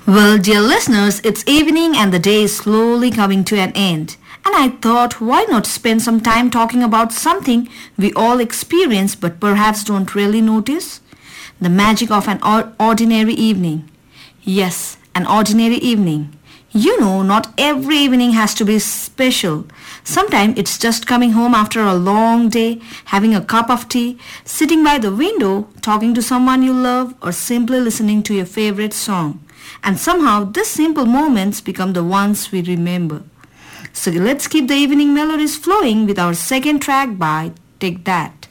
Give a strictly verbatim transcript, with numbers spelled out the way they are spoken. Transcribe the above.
Well, dear listeners, it's evening and the day is slowly coming to an end. And I thought, why not spend some time talking about something we all experience but perhaps don't really notice? The magic of an or- ordinary evening. Yes, an ordinary evening. You know, not every evening has to be special. Sometimes it's just coming home after a long day, having a cup of tea, sitting by the window, talking to someone you love, or simply listening to your favorite song. And somehow these simple moments become the ones we remember. So let's keep the evening melodies flowing with our second track by Take That.